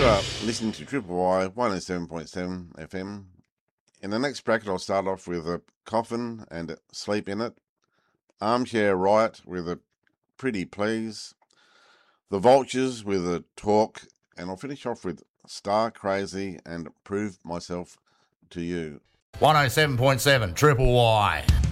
are listening to Triple Y 107.7 FM. In the next bracket, I'll start off with a coffin and sleep in it. Armchair Riot with a pretty please. The Vultures with a talk. And I'll finish off with Star Crazy and Prove Myself to You. 107.7 Triple Y.